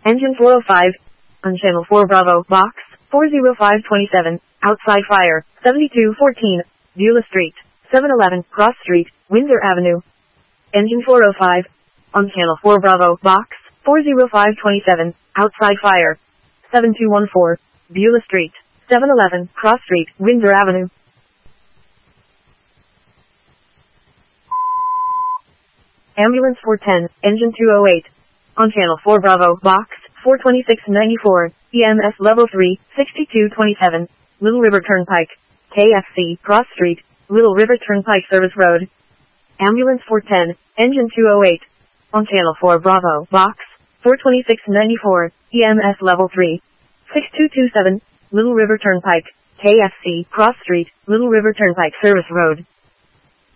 Engine 405. On channel 4 Bravo, box 40527, outside fire, 7214, Beulah Street, 711, Cross Street, Windsor Avenue. Engine 405. On channel 4 Bravo, box 40527, outside fire, 7214, Beulah Street, 711, Cross Street, Windsor Avenue. Ambulance 410, engine 208. On channel 4 Bravo, box 42694, EMS level 3, 6227, Little River Turnpike, KFC, Cross Street, Little River Turnpike Service Road. Ambulance 410, engine 208. On channel 4 Bravo, box 42694, EMS level 3, 6227, Little River Turnpike, KFC, Cross Street, Little River Turnpike Service Road.